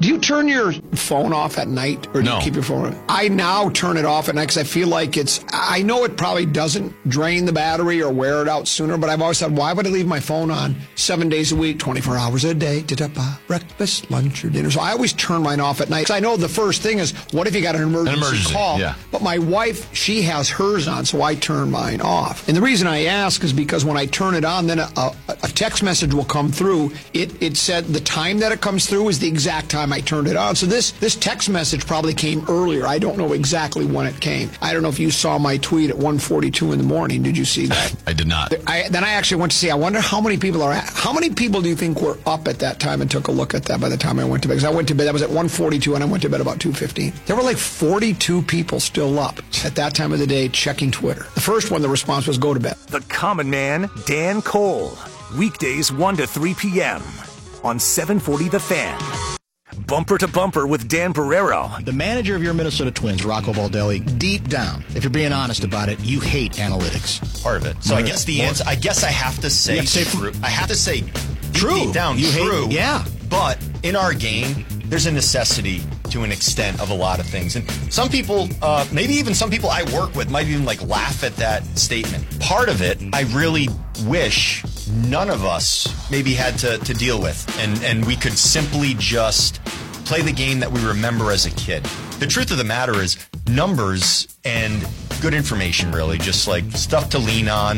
Do you turn your phone off at night, or do you keep your phone on? I now turn it off at night because I feel like I know it probably doesn't drain the battery or wear it out sooner, but I've always said, why would I leave my phone on 7 days a week, 24 hours a day, breakfast, lunch, or dinner? So I always turn mine off at night. Because I know the first thing is, what if you got an emergency call? Yeah. But my wife, she has hers on, so I turn mine off. And the reason I ask is because when I turn it on, then a text message will come through. It said the time that it comes through is the exact time I turned it on. So this text message probably came earlier. I don't know exactly when it came. I don't know if you saw my tweet at 1:42 in the morning. Did you see that? I did not. Then I actually went to see. I wonder how many people how many people do you think were up at that time and took a look at that by the time I went to bed? Because I went to bed, that was at 1:42, and I went to bed about 2:15. There were like 42 people still up at that time of the day checking Twitter. The first one, the response was go to bed. The Common Man, Dan Cole. Weekdays 1 to 3 p.m. on 740 The Fan. Bumper to Bumper with Dan Barrero. The manager of your Minnesota Twins, Rocco Baldelli, deep down, if you're being honest about it, you hate analytics. Part of it. So I guess the answer, I have to say true. I have to say true. Deep down, you true. Hate, yeah. But in our game, there's a necessity to an extent of a lot of things. And some people, maybe even some people I work with might even laugh at that statement. Part of it, I really wish none of us maybe had to deal with. And we could simply just play the game that we remember as a kid. The truth of the matter is numbers and good information, really, just like stuff to lean on,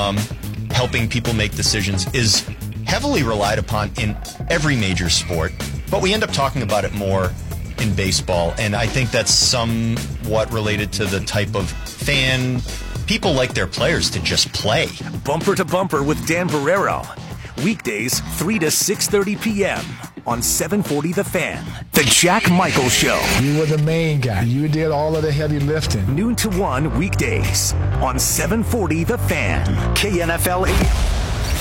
helping people make decisions is heavily relied upon in every major sport. But we end up talking about it more in baseball, and I think that's somewhat related to the type of fan people like their players to just play. Bumper to Bumper with Dan Barrero. Weekdays 3 to 6:30 p.m. on 740 The Fan. The Jack Michaels Show. You were the main guy. You did all of the heavy lifting. Noon to 1 weekdays on 740 The Fan. KNFL 8.